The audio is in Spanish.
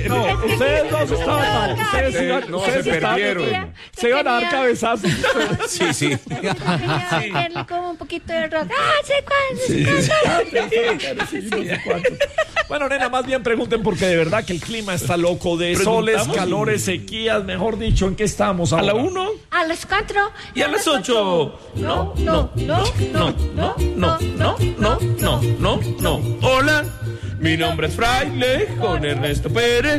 No, ustedes dos estaban mal. Ustedes se perdieron. Se iban a dar cabezazos. Sí. Quería como un poquito de rock. Bueno, nena, más bien pregunten porque de verdad que el clima está loco de soles, calores, sequías, mejor dicho, ¿en qué estamos ahora? A la 1 A las 4 y a las 8. No. Hola, mi nombre es Fraile con Ernesto Pérez.